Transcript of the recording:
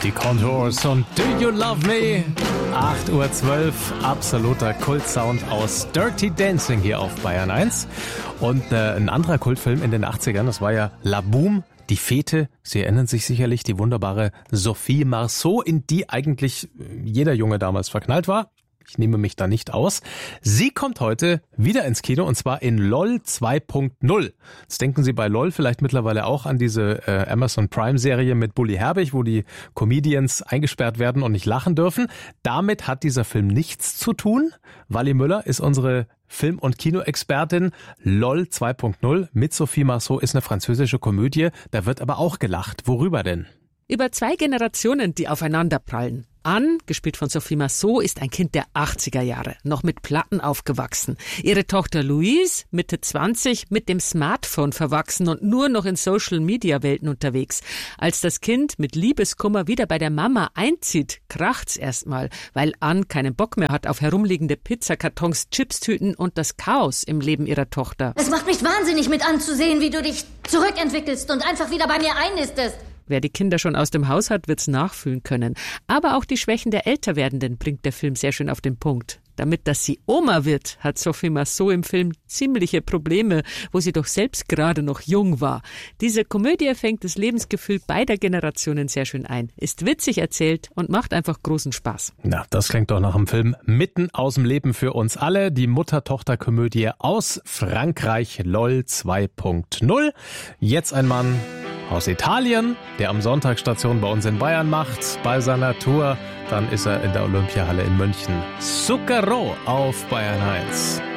Die Contours und Do You Love Me? 8:12 Uhr, absoluter Kultsound aus Dirty Dancing hier auf Bayern 1. Und ein anderer Kultfilm in den 80ern, das war ja La Boum, die Fete. Sie erinnern sich sicherlich, die wunderbare Sophie Marceau, in die eigentlich jeder Junge damals verknallt war. Ich nehme mich da nicht aus. Sie kommt heute wieder ins Kino und zwar in LOL 2.0. Jetzt denken Sie bei LOL vielleicht mittlerweile auch an diese Amazon Prime Serie mit Bully Herbig, wo die Comedians eingesperrt werden und nicht lachen dürfen. Damit hat dieser Film nichts zu tun. Wally Müller ist unsere Film- und Kinoexpertin. LOL 2.0 mit Sophie Marceau ist eine französische Komödie. Da wird aber auch gelacht. Worüber denn? Über zwei Generationen, die aufeinanderprallen. Anne, gespielt von Sophie Marceau, ist ein Kind der 80er Jahre, noch mit Platten aufgewachsen. Ihre Tochter Louise, Mitte 20, mit dem Smartphone verwachsen und nur noch in Social-Media-Welten unterwegs. Als das Kind mit Liebeskummer wieder bei der Mama einzieht, kracht's erstmal, weil Anne keinen Bock mehr hat auf herumliegende Pizzakartons, Chipstüten und das Chaos im Leben ihrer Tochter. Es macht mich wahnsinnig mit anzusehen, wie du dich zurückentwickelst und einfach wieder bei mir einnistest. Wer die Kinder schon aus dem Haus hat, wird's nachfühlen können. Aber auch die Schwächen der Älterwerdenden bringt der Film sehr schön auf den Punkt. Damit, dass sie Oma wird, hat Sophie Marceau im Film ziemliche Probleme, wo sie doch selbst gerade noch jung war. Diese Komödie fängt das Lebensgefühl beider Generationen sehr schön ein, ist witzig erzählt und macht einfach großen Spaß. Na, das klingt doch nach einem Film mitten aus dem Leben für uns alle. Die Mutter-Tochter-Komödie aus Frankreich, LOL 2.0. Jetzt ein Mann aus Italien, der am Sonntag Station bei uns in Bayern macht, bei seiner Tour. Dann ist er in der Olympiahalle in München. Zucchero auf Bayern 1.